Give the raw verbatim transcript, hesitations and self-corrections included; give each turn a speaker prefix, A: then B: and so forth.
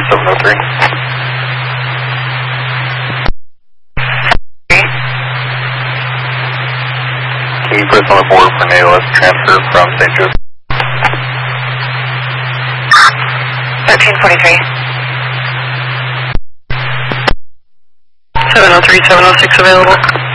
A: seven oh three. Can you put us on the board for N A L S transfer from Saint Joseph?
B: thirteen forty-three.
C: seven oh three, seven oh six available.